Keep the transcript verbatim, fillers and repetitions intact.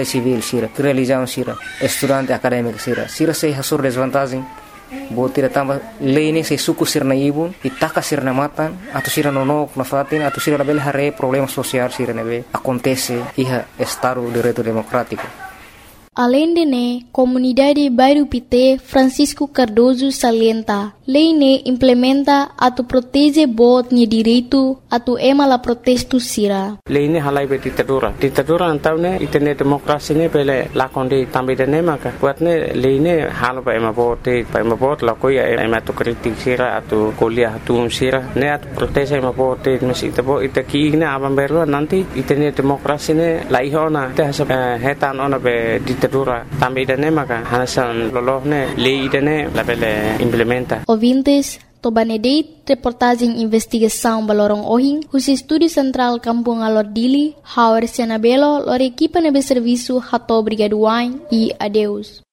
sociedade civil, sira, religião, sira, estudante acadêmico, sira, sira sei a sua desvantagem. Botira tambah lei ni sei suku sirna ibun, itaka sirna matan, atau sira nonok na fatin, atau sira label hare problema sosial sira nebe acontece iha estado direito democrático. Além de ne, comunidade bairro Pité Francisco Cardoso salienta, lei ne implementa atu protege bot ni direito atu ema la protesto sira. Lei ne halai be ditadura. Ditadura antau ne itene demokrasi ne pele lakon di tambi de ne maka. Buat ne lei ne halu ba ema bot te ba ema bot la koya ema tu kritik sira atu kuliah atu sira ne atu protege ema bot te mes ita bo ita ki ne abang berwa nanti itene demokrasi ne la ihona te hasap hetan ona be ditadura tambi de ne maka hanasan loloh ne lei de ne la pele implementa. Ouvintes, Tobanedeit, reportagem investigação Balorong Ohing, os estúdio central Kampung Alordili, Howard Senabelo, lor equipa nebe serviço Hato Brigaduain e adeus.